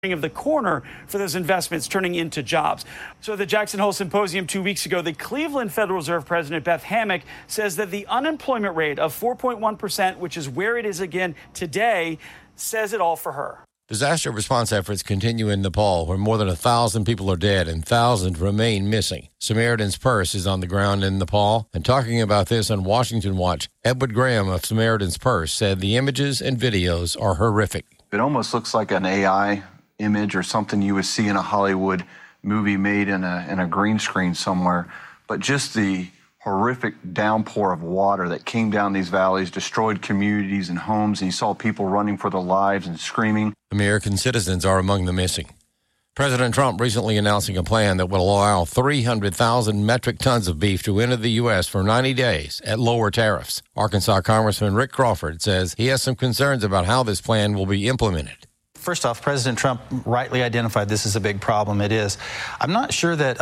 of the corner for those investments turning into jobs. So at the Jackson Hole Symposium 2 weeks ago, the Cleveland Federal Reserve President Beth Hammack says that the unemployment rate of 4.1%, which is where it is again today, says it all for her. Disaster response efforts continue in Nepal, where more than 1,000 people are dead and thousands remain missing. Samaritan's Purse is on the ground in Nepal, and talking about this on Washington Watch, Edward Graham of Samaritan's Purse said the images and videos are horrific. It almost looks like an AI image or something you would see in a Hollywood movie made in a green screen somewhere. But just the horrific downpour of water that came down these valleys, destroyed communities and homes, and you saw people running for their lives and screaming. American citizens are among the missing. President Trump recently announcing a plan that will allow 300,000 metric tons of beef to enter the U.S. for 90 days at lower tariffs. Arkansas Congressman Rick Crawford says he has some concerns about how this plan will be implemented. First off, President Trump rightly identified this as a big problem. It is. I'm not sure that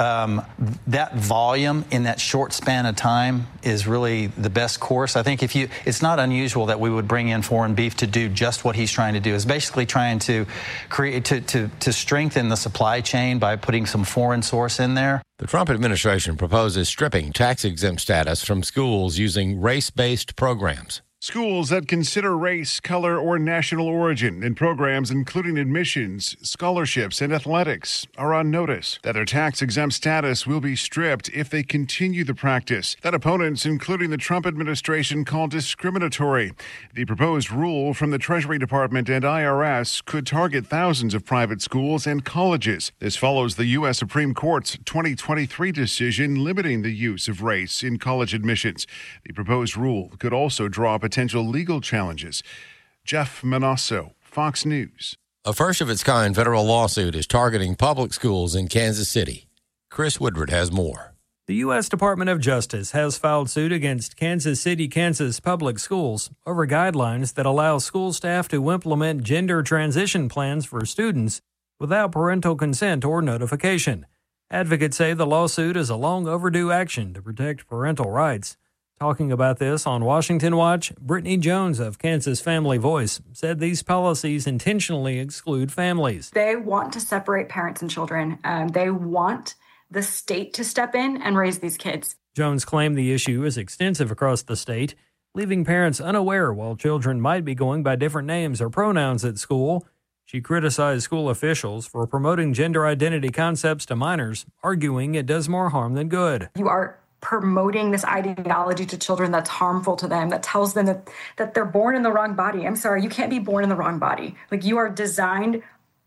that volume in that short span of time is really the best course. I think it's not unusual that we would bring in foreign beef to do just what he's trying to do, is basically trying to create, to strengthen the supply chain by putting some foreign source in there. The Trump administration proposes stripping tax-exempt status from schools using race-based programs. Schools that consider race, color, or national origin in programs including admissions, scholarships, and athletics are on notice that their tax-exempt status will be stripped if they continue the practice that opponents, including the Trump administration, call discriminatory. The proposed rule from the Treasury Department and IRS could target thousands of private schools and colleges. This follows the U.S. Supreme Court's 2023 decision limiting the use of race in college admissions. The proposed rule could also draw potential legal challenges. Jeff Manasso, Fox News. A first-of-its-kind federal lawsuit is targeting public schools in Kansas City. Chris Woodward has more. The U.S. Department of Justice has filed suit against Kansas City, Kansas public schools over guidelines that allow school staff to implement gender transition plans for students without parental consent or notification. Advocates say the lawsuit is a long overdue action to protect parental rights. Talking about this on Washington Watch, Brittany Jones of Kansas Family Voice said these policies intentionally exclude families. They want to separate parents and children. They want the state to step in and raise these kids. Jones claimed the issue is extensive across the state, leaving parents unaware while children might be going by different names or pronouns at school. She criticized school officials for promoting gender identity concepts to minors, arguing it does more harm than good. You are promoting this ideology to children that's harmful to them, that tells them that they're born in the wrong body. I'm sorry, you can't be born in the wrong body. Like, you are designed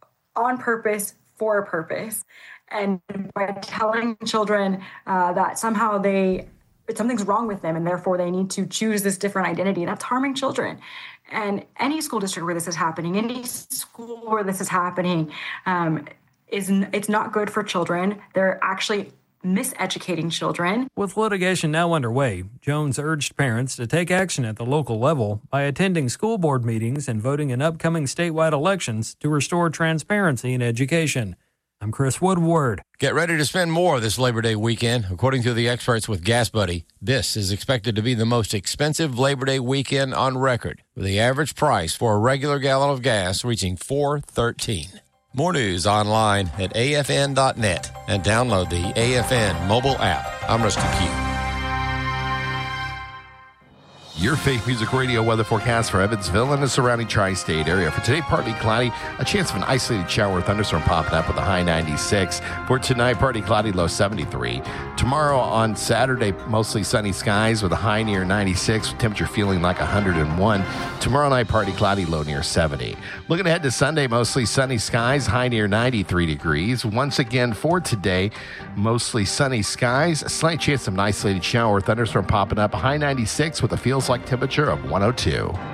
on purpose for a purpose. And by telling children that somehow something's wrong with them and therefore they need to choose this different identity, that's harming children. And any school district where this is happening, any school where this is happening, it's not good for children. They're actually miseducating children. With litigation now underway, Jones urged parents to take action at the local level by attending school board meetings and voting in upcoming statewide elections to restore transparency in education. I'm Chris Woodward. Get ready to spend more this Labor Day weekend. According to the experts with Gas Buddy, this is expected to be the most expensive Labor Day weekend on record, with the average price for a regular gallon of gas reaching $4.13. More news online at afn.net and download the AFN mobile app. I'm Rusty Q. Your Faith Music Radio weather forecast for Evansville and the surrounding tri-state area. For today, partly cloudy, a chance of an isolated shower or thunderstorm popping up with a high 96. For tonight, partly cloudy, low 73. Tomorrow on Saturday, mostly sunny skies with a high near 96, with temperature feeling like 101. Tomorrow night, partly cloudy, low near 70. Looking ahead to Sunday, mostly sunny skies, high near 93 degrees. Once again, for today, mostly sunny skies, a slight chance of an isolated shower or thunderstorm popping up, a high 96 with a feels like temperature of 102.